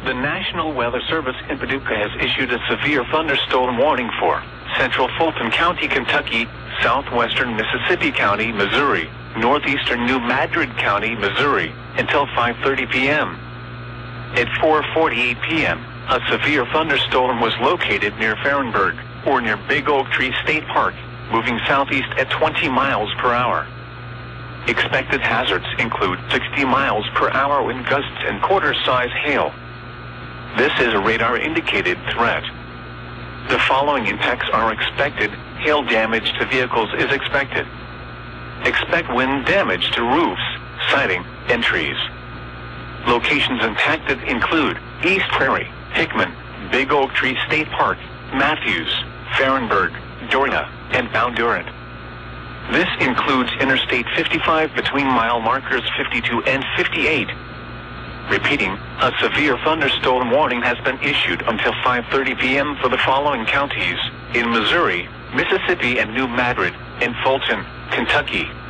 The National Weather Service in Paducah has issued a severe thunderstorm warning for central Fulton County, Kentucky, southwestern Mississippi County, Missouri, northeastern New Madrid County, Missouri, until 5:30 p.m. At 4:48 p.m., a severe thunderstorm was located near Farrenburg, or near Big Oak Tree State Park, moving southeast at 20 miles per hour. Expected hazards include 60 miles per hour wind gusts and quarter-size hail. This is a radar-indicated threat. The following impacts are expected. Hail damage to vehicles is expected. Expect wind damage to roofs, siding, and trees. Locations impacted include East Prairie, Hickman, Big Oak Tree State Park, Matthews, Farrenburg, Doria, and Bondurant. This includes Interstate 55 between mile markers 52 and 58. Repeating, a severe thunderstorm warning has been issued until 5:30 p.m. for the following counties: in Missouri, Mississippi, and New Madrid, and Fulton, Kentucky.